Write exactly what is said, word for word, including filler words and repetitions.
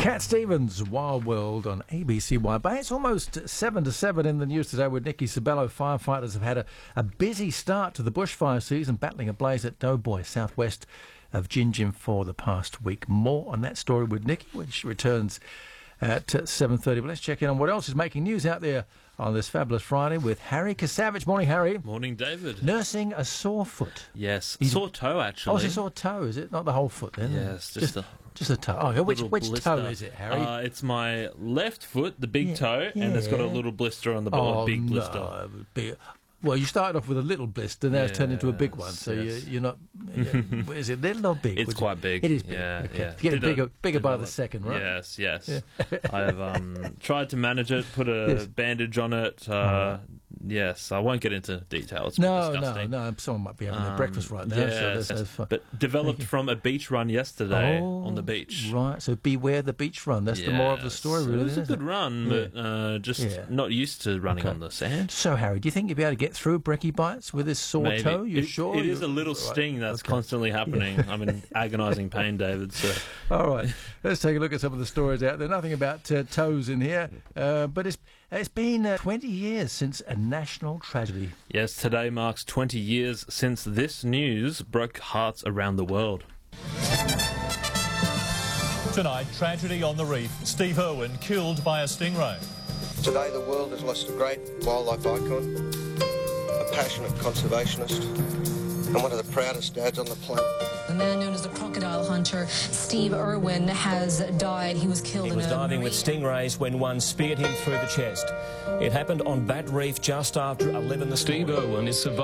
Cat Stevens, Wild World on A B C Y. But it's almost seven to seven in the news today with Nikki Sabello. Firefighters have had a, a busy start to the bushfire season, battling a blaze at Doughboy, southwest of Gin Gin for the past week. More on that story with Nikki, which returns at seven thirty. But let's check in on what else is making news out there on this fabulous Friday with Harry Kasavich. Morning, Harry. Morning, David. Nursing a sore foot. Yes, He's, sore toe, actually. Oh, it's a sore toe, is it? Not the whole foot, then? Yes, just, just a... Just a toe. Oh, which, which blister. toe is it, Harry? Uh, it's my left foot, the big yeah, toe, yeah. and it's got a little blister on the bottom, oh, a big blister. No, big. Well, you started off with a little blister, now yes, it's turned into a big one. So yes. you, you're not. Is it little or big? It's quite big. It is big. Yeah, okay. yeah. It's getting Did bigger, a, bigger by a, the second, right? Yes, yes. Yeah. I've um, tried to manage it, put a Yes. bandage on it. Uh, oh. Yes, I won't get into detail. It's no, disgusting. no, no. Someone might be having Um, their breakfast right now. Yes, so that's, yes. that's fine. But developed from a beach run yesterday oh, on the beach. Right, so beware the beach run. That's yes. the moral of the story, really. It was a isn't good it? run, Yeah. but uh, just Yeah. not used to running Okay. on the sand. So, Harry, do you think you'll be able to get through brekkie bites with this sore Maybe. toe? You it, sure? It is You- a little right. sting that's Okay. constantly happening. I'm in agonising pain, David. So. All right, let's take a look at some of the stories out there. Nothing about uh, toes in here, uh, but it's it's been uh, twenty years since a national tragedy. Yes, today marks twenty years since this news broke hearts around the world. Tonight, tragedy on the reef. Steve Irwin killed by a stingray. Today the world has lost a great wildlife icon, a passionate conservationist, and one of the proudest dads on the planet. The man known as the crocodile hunter, Steve Irwin, has died. He was killed He in was a diving with stingrays when one speared him through the chest. It happened on Bat Reef just after eleven this morning. Steve Irwin is surviving.